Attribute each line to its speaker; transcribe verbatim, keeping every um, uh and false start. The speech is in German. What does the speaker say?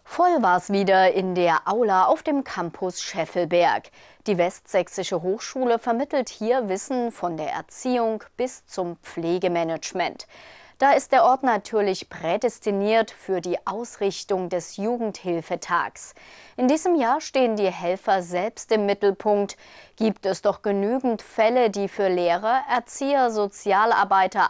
Speaker 1: Voll war es wieder in der Aula auf dem Campus Scheffelberg. Die Westsächsische Hochschule vermittelt hier Wissen von der Erziehung bis zum Pflegemanagement. Da ist der Ort natürlich prädestiniert für die Ausrichtung des Jugendhilfetags. In diesem Jahr stehen die Helfer selbst im Mittelpunkt. Gibt es doch genügend Fälle, die für Lehrer, Erzieher, Sozialarbeiter,